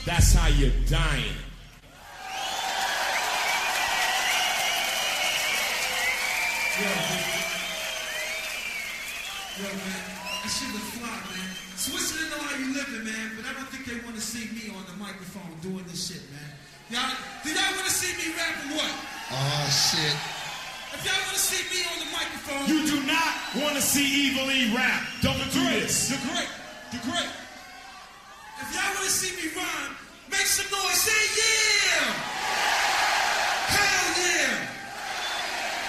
That's how you're dying. Yo, man, that shit was fly, man. Switzerland know how you living, man, but I don't think they want to see me on the microphone doing this shit, man. Y'all, do y'all want to see me rapping what? Oh, shit. If y'all want to see me on the microphone... You do not want to see Evil E rap. Don't do this. You're great. You're great. If y'all want to see me rhyme, make some